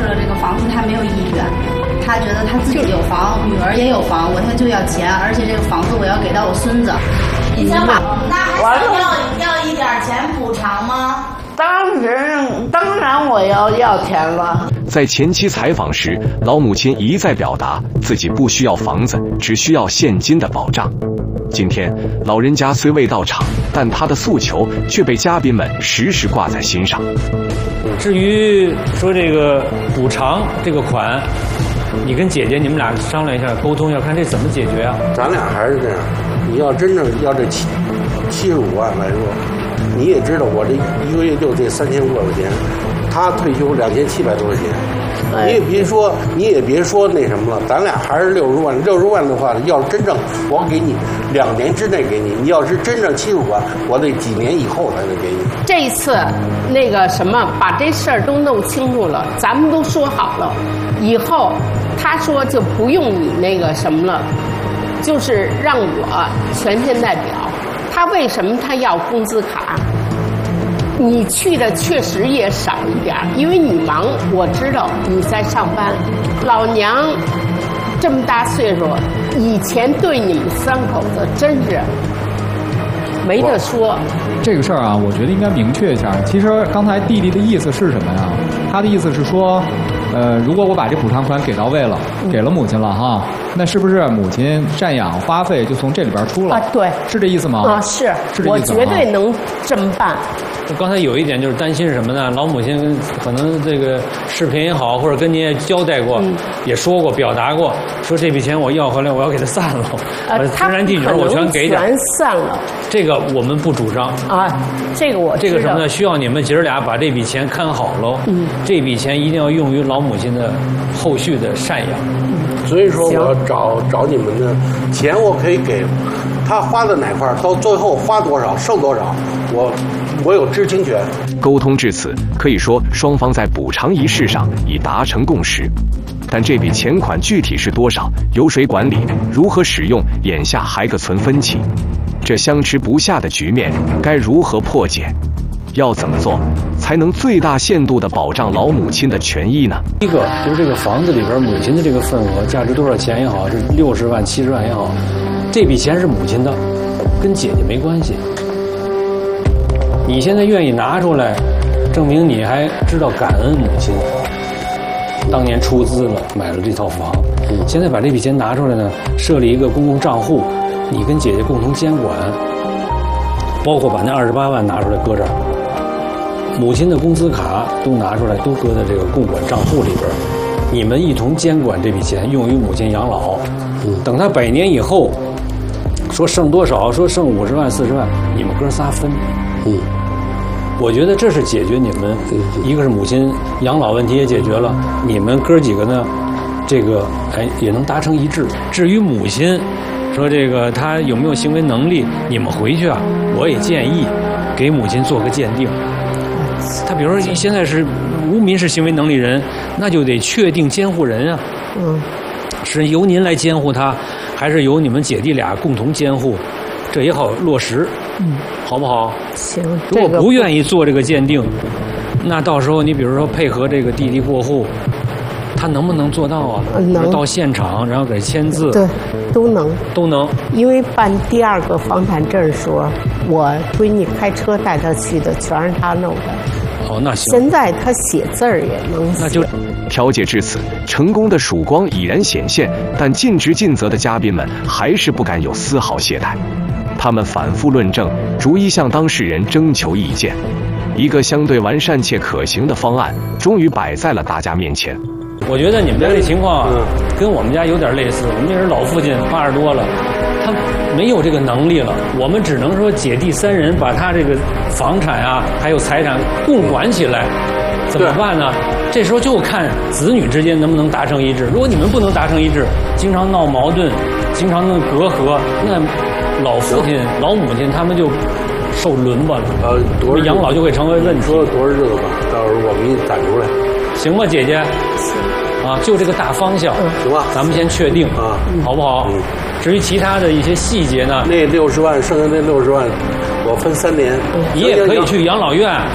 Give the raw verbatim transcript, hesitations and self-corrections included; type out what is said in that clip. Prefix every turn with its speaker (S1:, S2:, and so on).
S1: 了这个房子，他没有意愿，他觉得他自己有房，女儿也有房，我现在就要钱，而且这个房子我要给到我孙子。你想把那还想要要一点钱补偿吗？
S2: 当然，当然我要要钱了。
S3: 在前期采访时，老母亲一再表达自己不需要房子，只需要现金的保障。今天老人家虽未到场，但他的诉求却被嘉宾们时时挂在心上。
S4: 至于说这个补偿这个款，你跟姐姐你们俩商量一下，沟通要看这怎么解决啊？
S5: 咱俩还是这样，你要真正要这七七十五万来说，你也知道我这一个月就这三千多块钱，他退休两千七百多块钱。你也别说，你也别说那什么了，咱俩还是六十万。六十万的话，要是真正我给你两年之内给你，你要是真正七十五万，我得几年以后才能给你。
S2: 这一次那个什么，把这事儿都弄清楚了，咱们都说好了，以后他说就不用你那个什么了，就是让我全权代表。他为什么他要工资卡？你去的确实也少一点，因为你忙，我知道你在上班。老娘这么大岁数，以前对你们三口子真是没得说。
S6: 这个事儿啊，我觉得应该明确一下。其实刚才弟弟的意思是什么呀？他的意思是说，呃，如果我把这补偿款给到位了，给了母亲了哈，那是不是母亲赡养花费就从这里边出了？
S2: 啊，对，
S6: 是这意思吗？
S2: 啊，是，
S6: 是这意思吗？
S2: 我绝对能这么办。
S4: 刚才有一点就是担心什么呢？老母亲可能这个视频也好，或者跟您也交代过，嗯、也说过、表达过，说这笔钱我要回来，我要给他散了，
S2: 呃，
S4: 天然地女我全给点，
S2: 全散了。
S4: 这个我们不主张
S2: 啊，这个我知道
S4: 这个什么呢？需要你们姐儿俩把这笔钱看好喽。嗯，这笔钱一定要用于老母亲的后续的赡养。
S5: 嗯、所以说，我要找找你们的钱，我可以给他花在哪块儿，到最后花多少剩多少，我。我有知情权。
S3: 沟通至此，可以说双方在补偿一事上已达成共识，但这笔钱款具体是多少，由谁管理，如何使用，眼下还可存分歧。这相持不下的局面该如何破解？要怎么做才能最大限度地保障老母亲的权益呢？
S4: 第一个就是这个房子里边母亲的这个份额，价值多少钱也好，是六十万、七十万也好，这笔钱是母亲的，跟姐姐没关系。你现在愿意拿出来，证明你还知道感恩母亲，当年出资了买了这套房。嗯，现在把这笔钱拿出来呢，设立一个公共账户，你跟姐姐共同监管，包括把那二十八万拿出来搁这儿，母亲的工资卡都拿出来，都搁在这个共管账户里边，你们一同监管这笔钱，用于母亲养老。嗯，等她百年以后，说剩多少，说剩五十万、四十万，你们哥仨分。嗯，我觉得这是解决你们，一个是母亲养老问题也解决了，你们哥几个呢，这个哎也能达成一致。至于母亲说这个她有没有行为能力，你们回去啊，我也建议给母亲做个鉴定。她比如说现在是无民事行为能力人，那就得确定监护人啊，嗯，是由您来监护她，还是由你们姐弟俩共同监护？这也好落实，嗯，好不好？
S2: 行。
S4: 如果不愿意做这个鉴定，那到时候你比如说配合这个弟弟过户，他能不能做到啊？
S2: 能。
S4: 到现场然后给签字，
S2: 对，都能，
S4: 都能。
S2: 因为办第二个房产证时候，我闺女开车带她去的，全是她弄的。
S4: 哦，那行。
S2: 现在她写字儿也能写。
S4: 那就。
S3: 调解至此，成功的曙光已然显现，但尽职尽责的嘉宾们还是不敢有丝毫懈怠。他们反复论证，逐一向当事人征求意见，一个相对完善且可行的方案终于摆在了大家面前。
S4: 我觉得你们家这情况啊，跟我们家有点类似。我们这人老父亲八十多了，他没有这个能力了，我们只能说姐弟三人把他这个房产啊，还有财产共管起来，怎么办呢？这时候就看子女之间能不能达成一致。如果你们不能达成一致，经常闹矛盾，经常的隔阂，那老父亲、老母亲他们就受轮吧了，呃，多养老就会成为问题。
S5: 说多少日子吧，到时候我给你攒出来，
S4: 行吧，姐姐？啊，就这个大方向，
S5: 行吧？
S4: 咱们先确定啊，好不好？嗯。至于其他的一些细节呢，
S5: 那六十万，剩下那六十万，我分三年。
S4: 你也可以去养老院